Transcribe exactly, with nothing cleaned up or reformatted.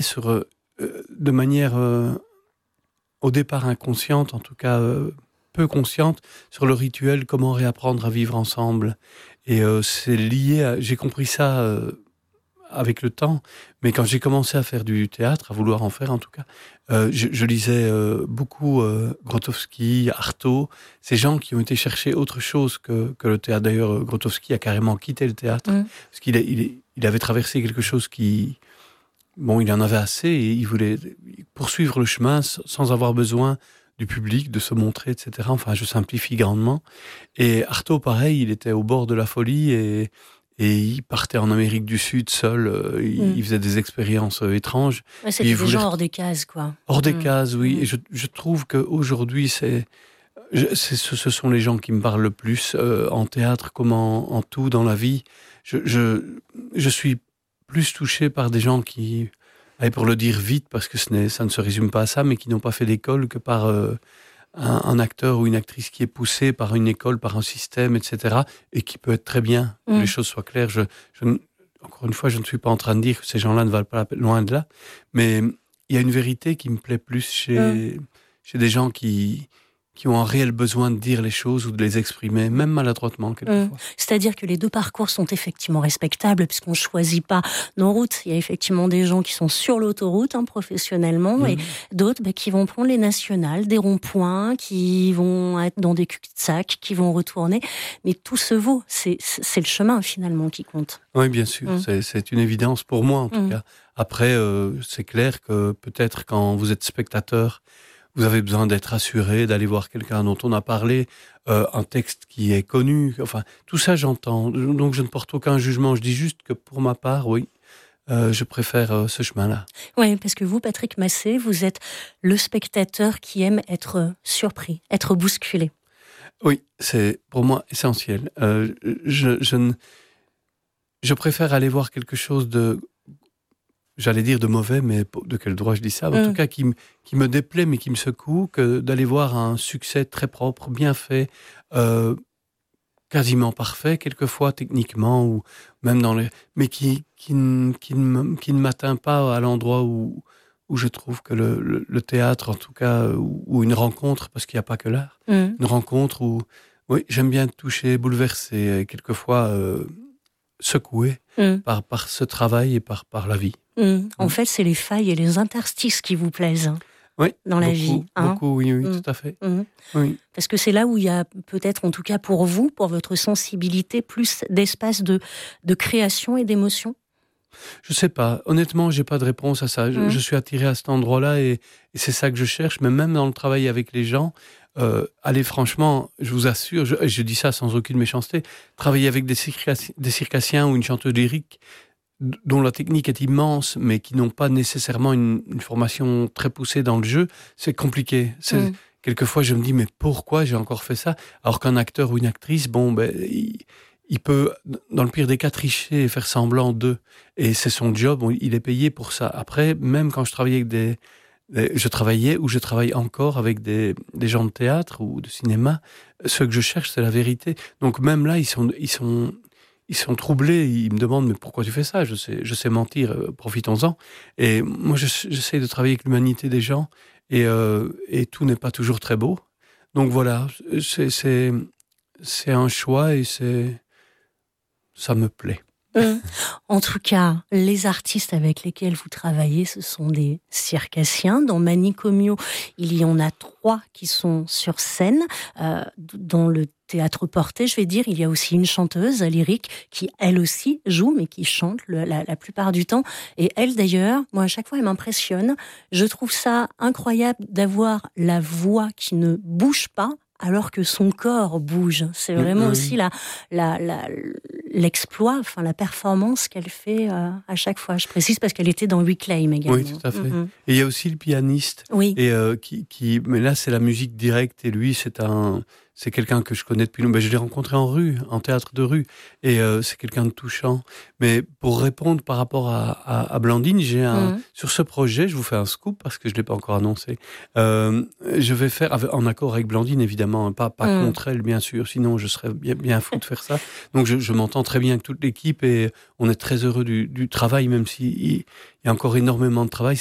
sur, euh, de manière euh, au départ inconsciente, en tout cas euh, peu consciente, sur le rituel, comment réapprendre à vivre ensemble. Et euh, c'est lié à... J'ai compris ça euh, avec le temps, mais quand j'ai commencé à faire du théâtre, à vouloir en faire en tout cas, euh, je, je lisais euh, beaucoup euh, Grotowski, Artaud, ces gens qui ont été chercher autre chose que, que le théâtre. D'ailleurs, Grotowski a carrément quitté le théâtre, mmh. parce qu'il a, il, il avait traversé quelque chose qui... Bon, il en avait assez et il voulait poursuivre le chemin sans avoir besoin du public, de se montrer, et cetera. Enfin, je simplifie grandement. Et Artaud, pareil, il était au bord de la folie et, et il partait en Amérique du Sud seul. Euh, il, mm. il faisait des expériences euh, étranges. Ouais, c'était des voulait... gens hors des cases, quoi. Hors des mm. cases, oui. Mm. Et je, je trouve qu'aujourd'hui, c'est, c'est, ce sont les gens qui me parlent le plus, euh, en théâtre comme en, en tout dans la vie. Je, je, je suis plus touché par des gens qui, allez, pour le dire vite, parce que ce n'est, ça ne se résume pas à ça, mais qui n'ont pas fait d'école, que par euh, un, un acteur ou une actrice qui est poussé par une école, par un système, et cetera, et qui peut être très bien, mmh. que les choses soient claires. Je, je, encore une fois, je ne suis pas en train de dire que ces gens-là ne valent pas la peine, loin de là, mais il y a une vérité qui me plaît plus chez, mmh. chez des gens qui... qui ont un réel besoin de dire les choses ou de les exprimer, même maladroitement, quelquefois. Mmh. C'est-à-dire que les deux parcours sont effectivement respectables, puisqu'on ne choisit pas nos routes. Il y a effectivement des gens qui sont sur l'autoroute, hein, professionnellement, mmh. et d'autres bah, qui vont prendre les nationales, des ronds-points, qui vont être dans des cul-de-sac, qui vont retourner. Mais tout se vaut. C'est, c'est le chemin, finalement, qui compte. Oui, bien sûr. Mmh. C'est, c'est une évidence pour moi, en tout mmh. cas. Après, euh, c'est clair que peut-être quand vous êtes spectateur, vous avez besoin d'être rassuré, d'aller voir quelqu'un dont on a parlé, euh, un texte qui est connu. Enfin, tout ça, j'entends. Donc, je ne porte aucun jugement. Je dis juste que pour ma part, oui, euh, je préfère euh, ce chemin-là. Oui, parce que vous, Patrick Massé, vous êtes le spectateur qui aime être surpris, être bousculé. Oui, c'est pour moi essentiel. Euh, je, je, ne, je préfère aller voir quelque chose de... J'allais dire de mauvais, mais de quel droit je dis ça ? En mmh. tout cas, qui, qui me déplaît, mais qui me secoue, que d'aller voir un succès très propre, bien fait, euh, quasiment parfait, quelquefois techniquement, ou même dans les... mais qui, qui, qui, ne, qui ne m'atteint pas à l'endroit où, où je trouve que le, le, le théâtre, en tout cas, ou, ou une rencontre, parce qu'il n'y a pas que l'art, mmh. une rencontre où, oui, j'aime bien toucher, bouleverser, et quelquefois euh, secouer mmh. par, par ce travail et par, par la vie. Mmh. En mmh. fait, c'est les failles et les interstices qui vous plaisent, hein, oui, dans la beaucoup, vie. Hein. Beaucoup, oui, oui, mmh. tout à fait. Mmh. Oui. Parce que c'est là où il y a peut-être, en tout cas pour vous, pour votre sensibilité, plus d'espace de, de création et d'émotion. Je sais pas. Honnêtement, j'ai pas de réponse à ça. Je, mmh. je suis attiré à cet endroit-là et, et c'est ça que je cherche. Mais même dans le travail avec les gens, euh, allez, franchement, je vous assure, je, je dis ça sans aucune méchanceté, travailler avec des, circassi- des circassiens ou une chanteuse lyrique dont la technique est immense, mais qui n'ont pas nécessairement une, une formation très poussée dans le jeu, c'est compliqué. C'est, mmh. Quelquefois, je me dis, mais pourquoi j'ai encore fait ça ? Alors qu'un acteur ou une actrice, bon, ben, il, il peut, dans le pire des cas, tricher et faire semblant d'eux. Et c'est son job, bon, il est payé pour ça. Après, même quand je travaillais avec des... des je travaillais ou je travaille encore avec des, des gens de théâtre ou de cinéma, ce que je cherche, c'est la vérité. Donc même là, ils sont... Ils sont Ils sont troublés, ils me demandent « mais pourquoi tu fais ça ?» Je sais, je sais mentir, euh, profitons-en. Et moi, je, j'essaie de travailler avec l'humanité des gens et, euh, et tout n'est pas toujours très beau. Donc voilà, c'est, c'est, c'est un choix et c'est, ça me plaît. Mmh. En tout cas, les artistes avec lesquels vous travaillez, ce sont des circassiens. Dans Manicomio, il y en a trois qui sont sur scène. Euh, dans le théâtre porté, je vais dire, il y a aussi une chanteuse lyrique qui, elle aussi, joue, mais qui chante le, la, la plupart du temps. Et elle, d'ailleurs, moi, à chaque fois, elle m'impressionne. Je trouve ça incroyable d'avoir la voix qui ne bouge pas, alors que son corps bouge. C'est vraiment mmh. aussi la, la, la, l'exploit, enfin la performance qu'elle fait euh, à chaque fois. Je précise parce qu'elle était dans Reclaim également. Oui, tout à fait. Mmh. Et il y a aussi le pianiste. Oui. Et euh, qui, qui, mais là, c'est la musique directe. Et lui, c'est un, c'est quelqu'un que je connais depuis longtemps. Ben, je l'ai rencontré en rue, en théâtre de rue, et euh, c'est quelqu'un de touchant. Mais pour répondre par rapport à, à, à Blandine, j'ai un mmh. sur ce projet, je vous fais un scoop parce que je l'ai pas encore annoncé. Euh, je vais faire en accord avec Blandine, évidemment, hein, pas pas mmh. contre elle, bien sûr. Sinon, je serais bien bien fou de faire ça. Donc, je, je m'entends très bien avec toute l'équipe et on est très heureux du, du travail, même s'il y a encore énormément de travail.